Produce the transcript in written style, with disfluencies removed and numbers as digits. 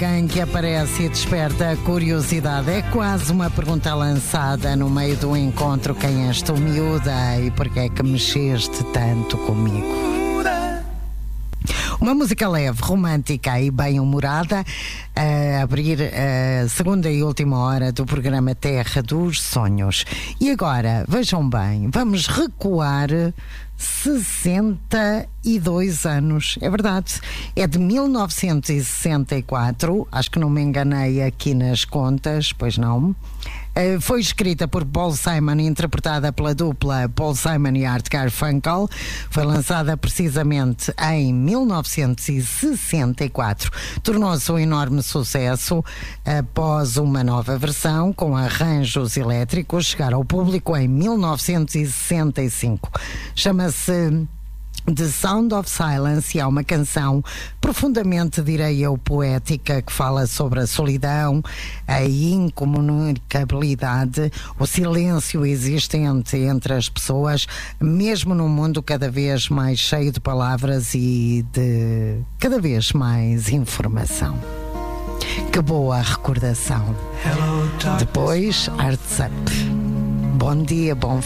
Alguém que aparece e desperta a curiosidade. É quase uma pergunta lançada no meio do encontro. Quem és tu, miúda? E porquê é que mexeste tanto comigo? Uma música leve, romântica e bem-humorada a abrir a segunda e última hora do programa Terra dos Sonhos. E agora, vejam bem, vamos recuar 62 anos, é verdade, é de 1964, acho que não me enganei aqui nas contas, pois não. Foi escrita por Paul Simon e interpretada pela dupla Paul Simon e Art Garfunkel. Foi lançada precisamente em 1964. Tornou-se um enorme sucesso após uma nova versão com arranjos elétricos chegar ao público em 1965. Chama-se The Sound of Silence e é uma canção profundamente, direi eu, poética, que fala sobre a solidão, a incomunicabilidade, o silêncio existente entre as pessoas, mesmo num mundo cada vez mais cheio de palavras e de cada vez mais informação. Que boa recordação. Depois, Arts Up. Bom dia, bom